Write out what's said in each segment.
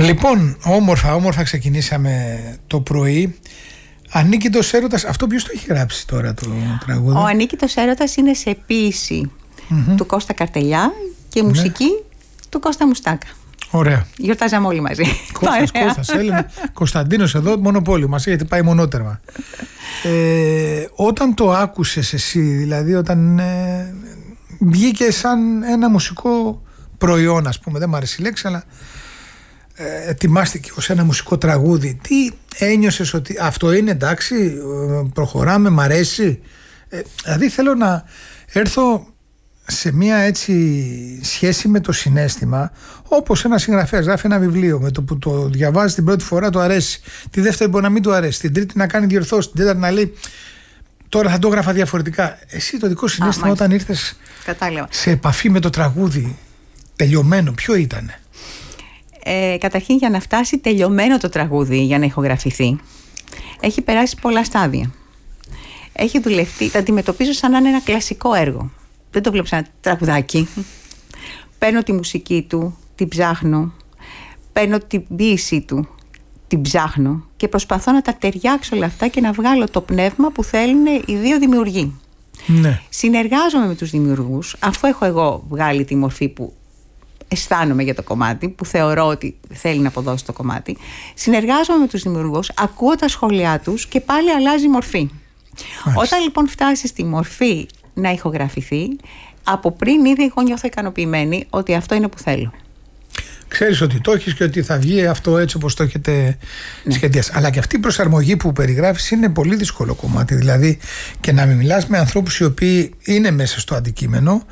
Λοιπόν, όμορφα ξεκινήσαμε το πρωί. Ανίκητος έρωτας, αυτό ποιος το έχει γράψει τώρα το τραγούδι? Ο Ανίκητος έρωτας είναι σε ποίηση του Κώστα Καρτελιά και μουσική του Κώστα Μουστάκα. Ωραία. Γιορτάζαμε όλοι μαζί. Κώστας, Έλενα. Κωνσταντίνος εδώ, μονοπόλιο μας, γιατί πάει μονότερμα. Όταν το άκουσες εσύ, δηλαδή όταν βγήκε σαν ένα μουσικό προϊόν, ας πούμε, δεν μου αρέσει η λέξη, αλλά ετοιμάστηκε ως ένα μουσικό τραγούδι, τι ένιωσες ότι αυτό είναι εντάξει, προχωράμε, μ' αρέσει? Δηλαδή θέλω να έρθω σε μια έτσι σχέση με το συναίσθημα, όπως ένα συγγραφέας γράφει ένα βιβλίο, με το που το διαβάζει την πρώτη φορά του αρέσει, τη δεύτερη μπορεί να μην του αρέσει, την τρίτη να κάνει διορθώσεις, την τέταρτη να λέει τώρα θα το έγραφα διαφορετικά. Εσύ το δικό συναίσθημα όταν ήρθες σε επαφή με το τραγούδι τελειωμένο, ποιο ήτανε? Καταρχήν, για να φτάσει τελειωμένο το τραγούδι για να ηχογραφηθεί, έχει περάσει πολλά στάδια. Έχει δουλευτεί, τα αντιμετωπίζω σαν να είναι ένα κλασικό έργο. Δεν το βλέπω σαν ένα τραγουδάκι. Παίρνω τη μουσική του, την ψάχνω. Παίρνω την ποίησή του, την ψάχνω. Και προσπαθώ να τα ταιριάξω όλα αυτά και να βγάλω το πνεύμα που θέλουν οι δύο δημιουργοί. Ναι. Συνεργάζομαι με τους δημιουργούς, αφού έχω εγώ βγάλει τη μορφή που αισθάνομαι για το κομμάτι, που θεωρώ ότι θέλει να αποδώσει το κομμάτι. Συνεργάζομαι με τους δημιουργούς, ακούω τα σχόλιά τους και πάλι αλλάζει η μορφή. Όταν λοιπόν φτάσει στη μορφή να ηχογραφηθεί, από πριν ήδη εγώ νιώθω ικανοποιημένη ότι αυτό είναι που θέλω. Ξέρεις ότι το έχεις και ότι θα βγει αυτό έτσι όπως το έχετε σχεδιάσει. Αλλά και αυτή η προσαρμογή που περιγράφεις είναι πολύ δύσκολο κομμάτι. Δηλαδή και να μην μιλάς με ανθρώπους οι οποίοι είναι μέσα στο αντικείμενο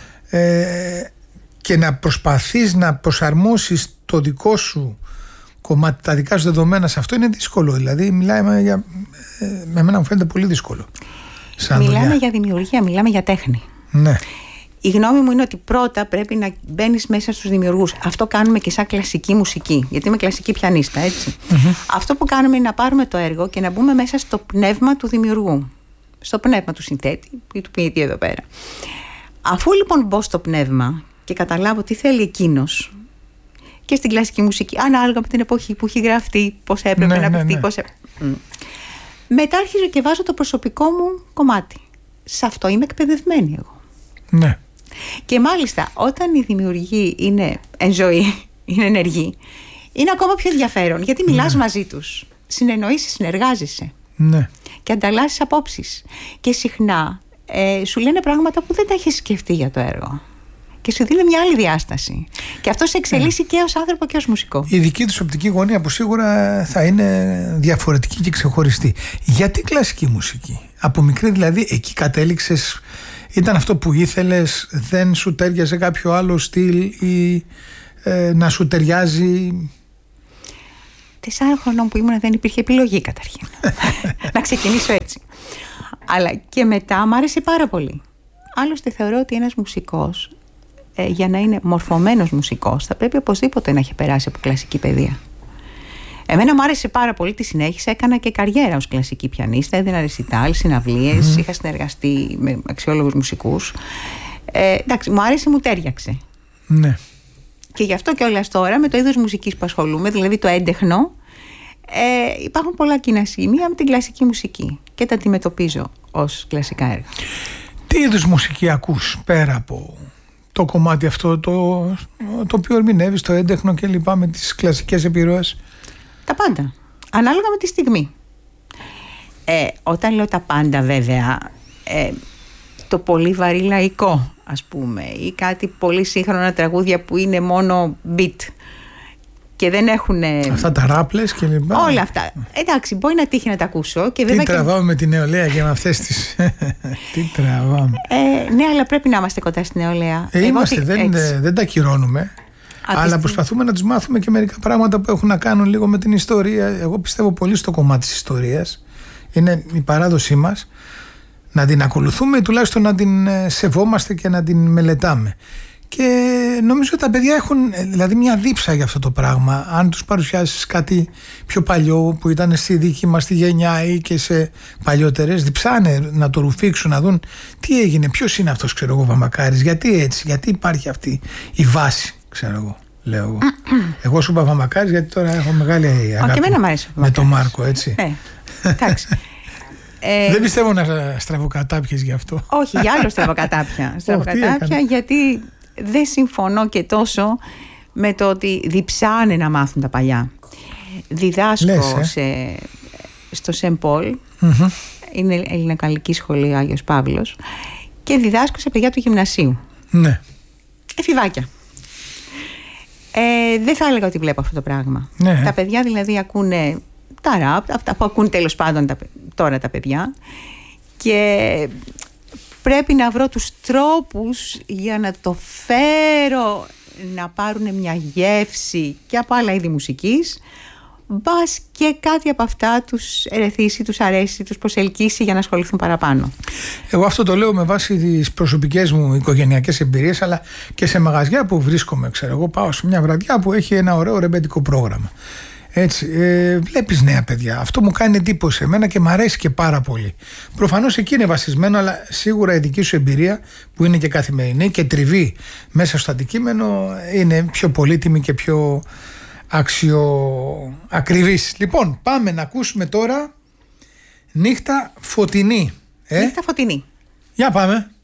και να προσπαθείς να προσαρμόσεις το δικό σου κομμάτι, τα δικά σου δεδομένα σε αυτό είναι δύσκολο. Δηλαδή μιλάμε για... με εμένα μου φαίνεται πολύ δύσκολο. Μιλάμε για δημιουργία, μιλάμε για τέχνη. Ναι. Η γνώμη μου είναι ότι πρώτα πρέπει να μπαίνεις μέσα στους δημιουργούς. Αυτό κάνουμε και σαν κλασική μουσική, γιατί είμαι κλασική πιανίστα, έτσι. Αυτό που κάνουμε είναι να πάρουμε το έργο και να μπούμε μέσα στο πνεύμα του δημιουργού. Στο πνεύμα του συνθέτη ή του ποιητή εδώ πέρα. Αφού λοιπόν μπω στο πνεύμα και καταλάβω τι θέλει εκείνος, και στην κλασική μουσική, ανάλογα με την εποχή που έχει γραφτεί, πώς έπρεπε να παιχτεί, μετά αρχίζω και βάζω το προσωπικό μου κομμάτι. Σε αυτό είμαι εκπαιδευμένη εγώ. Ναι. Και μάλιστα όταν οι δημιουργοί είναι εν ζωή, είναι ενεργοί, είναι ακόμα πιο ενδιαφέρον, γιατί μιλάς μαζί τους, συνεννοείσαι, συνεργάζεσαι, και ανταλλάσσεις απόψεις. Και συχνά σου λένε πράγματα που δεν τα έχεις σκεφτεί για το έργο. Και σου δίνει μια άλλη διάσταση. Και αυτό σε εξελίσσει και ως άνθρωπο και ως μουσικό. Η δική τους οπτική γωνία που σίγουρα θα είναι διαφορετική και ξεχωριστή. Γιατί κλασική μουσική? Από μικρή δηλαδή εκεί κατέληξες, ήταν αυτό που ήθελες, δεν σου τέριαζε κάποιο άλλο στυλ ή να σου ταιριάζει? 4 χρονών που ήμουν δεν υπήρχε επιλογή καταρχήν. Να ξεκινήσω έτσι. Αλλά και μετά μ' άρεσε πάρα πολύ. Άλλωστε θεωρώ ότι ένας μουσικός, για να είναι μορφωμένος μουσικός, θα πρέπει οπωσδήποτε να έχει περάσει από κλασική παιδεία. Εμένα μου άρεσε πάρα πολύ, τη συνέχισα, έκανα και καριέρα ως κλασική πιανίστα, έδινα ρεσιτάλ, συναυλίες, είχα συνεργαστεί με αξιόλογους μουσικούς. Εντάξει, μου άρεσε, μου τέριαξε. Ναι. Και γι' αυτό κιόλας τώρα με το είδος μουσικής που ασχολούμαι, δηλαδή το έντεχνο, υπάρχουν πολλά κοινά σημεία με την κλασική μουσική και τα αντιμετωπίζω ως κλασικά έργα. Τι είδους μουσική ακούς πέρα από το κομμάτι αυτό το οποίο ερμηνεύεις, το έντεχνο και λοιπά, με τις κλασικές επιρροές? Τα πάντα, ανάλογα με τη στιγμή. Όταν λέω τα πάντα βέβαια, το πολύ βαρύ λαϊκό, ας πούμε, ή κάτι πολύ σύγχρονα τραγούδια που είναι μόνο beat και δεν έχουν... Αυτά τα ράπλες και λοιπά. Όλα αυτά. Εντάξει, μπορεί να τύχει να τα ακούσω. Και βέβαια τι τραβάμε με τη νεολαία και με αυτές τις... Τι τραβάμε. Ναι, αλλά πρέπει να είμαστε κοντά στη νεολαία. Είμαστε, δεν τα ακυρώνουμε. Αλλά προσπαθούμε να τους μάθουμε και μερικά πράγματα που έχουν να κάνουν λίγο με την ιστορία. Εγώ πιστεύω πολύ στο κομμάτι της ιστορίας. Είναι η παράδοσή μας. Να την ακολουθούμε ή τουλάχιστον να την σεβόμαστε και να την μελετάμε. Και νομίζω ότι τα παιδιά έχουν δηλαδή μια δίψα για αυτό το πράγμα. Αν τους παρουσιάσεις κάτι πιο παλιό που ήταν στη δική μας τη γενιά ή και σε παλιότερες, διψάνε να το ρουφήξουν, να δουν τι έγινε, ποιος είναι αυτός, ξέρω εγώ, Βαμακάρης, γιατί έτσι, γιατί υπάρχει αυτή η βάση, ξέρω εγώ. λέω. Εγώ σου είπα Παπαμακάρης γιατί τώρα έχω μεγάλη αγάπη. Και εμένα μου αρέσει με τον Μάρκο, έτσι. Ναι, εντάξει. Δεν πιστεύω να στραβοκατάπιες γι' αυτό. Όχι, για άλλο στραβοκατάπια. Στραβοκατάπια γιατί δεν συμφωνώ και τόσο με το ότι διψάνε να μάθουν τα παλιά. Διδάσκω στο Σεν Πολ, είναι Ελληνοκαλική σχολή Άγιος Παύλος, και διδάσκω σε παιδιά του γυμνασίου. Ναι. Εφηβάκια. Δεν θα έλεγα ότι βλέπω αυτό το πράγμα. Ναι. Τα παιδιά δηλαδή ακούνε τα ραπ, αυτά που ακούν τέλος πάντων τώρα τα παιδιά, και πρέπει να βρω τους τρόπους για να το φέρω να πάρουν μια γεύση και από άλλα είδη μουσικής, μπας και κάτι από αυτά τους ερεθίσει, τους αρέσει, τους προσελκύσει για να ασχοληθούν παραπάνω. Εγώ αυτό το λέω με βάση τις προσωπικές μου οικογενειακές εμπειρίες, αλλά και σε μαγαζιά που βρίσκομαι. Ξέρω, εγώ πάω σε μια βραδιά που έχει ένα ωραίο ρεμπέτικο πρόγραμμα. Έτσι, βλέπεις νέα παιδιά. Αυτό μου κάνει εντύπωση εμένα και μου αρέσει και πάρα πολύ. Προφανώς εκεί είναι βασισμένο, αλλά σίγουρα η δική σου εμπειρία, που είναι και καθημερινή και τριβή μέσα στο αντικείμενο, είναι πιο πολύτιμη και πιο αξιοακριβής. Λοιπόν, πάμε να ακούσουμε τώρα Νύχτα Φωτεινή. Νύχτα Φωτεινή. Για πάμε.